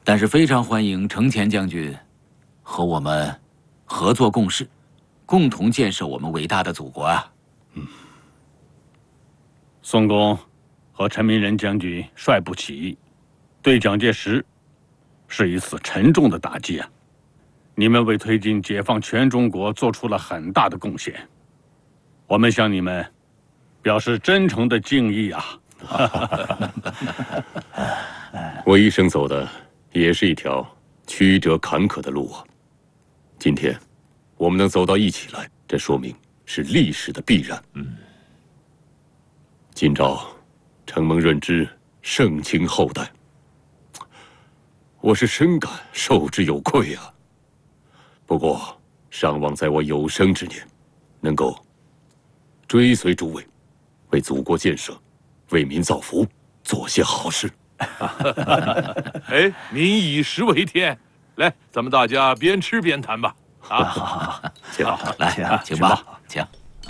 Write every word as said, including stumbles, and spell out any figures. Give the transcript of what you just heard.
但是非常欢迎程潜将军和我们合作共事，共同建设我们伟大的祖国啊！嗯， 宋公和陈明仁将军率部起义，对蒋介石是一次沉重的打击啊！你们为推进解放全中国做出了很大的贡献，我们向你们表示真诚的敬意啊！ 我一生走的也是一条曲折坎坷的路啊。今天我们能走到一起来，这说明是历史的必然。嗯。今朝承蒙润之盛情厚待，我是深感受之有愧啊。不过，尚望在我有生之年，能够追随诸位，为祖国建设、为民造福做些好事。 哎，民以食为天，来，咱们大家边吃边谈吧。啊， 请来，请吧。